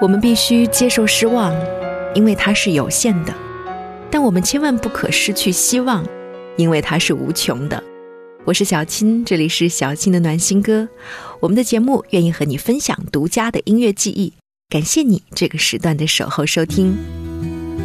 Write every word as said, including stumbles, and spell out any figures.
我们必须接受失望，因为它是有限的，但我们千万不可失去希望，因为它是无穷的。我是小青，这里是小青的暖心歌，我们的节目愿意和你分享独家的音乐记忆，感谢你这个时段的守候收听。